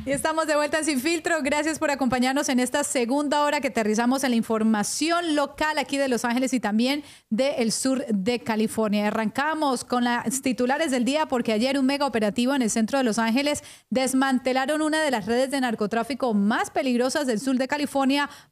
Y estamos de vuelta en Sin Filtro. Gracias por acompañarnos en esta segunda hora que aterrizamos en la información local aquí de Los Ángeles y también del sur de California. Arrancamos con las titulares del día porque ayer un mega operativo en el centro de Los Ángeles desmantelaron una de las redes de narcotráfico más peligrosas del sur de California